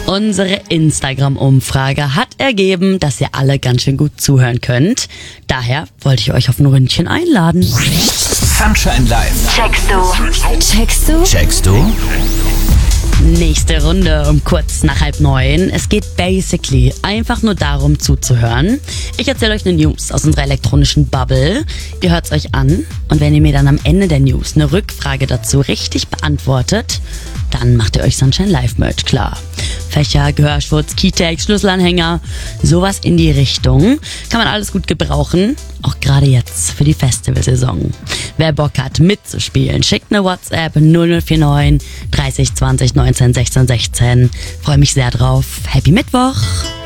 Unsere Instagram-Umfrage hat ergeben, dass ihr alle ganz schön gut zuhören könnt. Daher wollte ich euch auf ein Ründchen einladen. Sunshine Live. Checkst du? Nächste Runde um kurz nach 8:30. Es geht basically einfach nur darum zuzuhören. Ich erzähle euch eine News aus unserer elektronischen Bubble. Ihr hört's euch an und wenn ihr mir dann am Ende der News eine Rückfrage dazu richtig beantwortet, dann macht ihr euch Sunshine Live Merch klar. Fächer, Gehörschutz, Keytags, Schlüsselanhänger, sowas in die Richtung. Kann man alles gut gebrauchen, auch gerade jetzt für die Festivalsaison. Wer Bock hat mitzuspielen, schickt eine WhatsApp 0049 30 20 19 16 16. Freue mich sehr drauf. Happy Mittwoch!